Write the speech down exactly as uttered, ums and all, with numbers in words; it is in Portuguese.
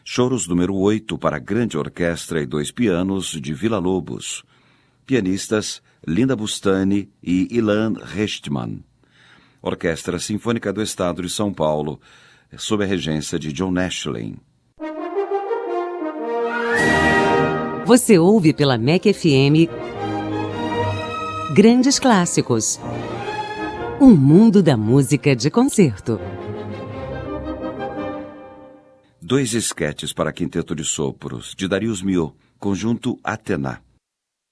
Choros número oito para grande orquestra e dois pianos de Villa-Lobos. Pianistas Linda Bustani e Ilan Rechtman. Orquestra Sinfônica do Estado de São Paulo, sob a regência de John Nashling. Você ouve pela M E C F M Grandes Clássicos. Um mundo da música de concerto. Dois esquetes para quinteto de sopros, de Darius Milhaud, conjunto Athéna.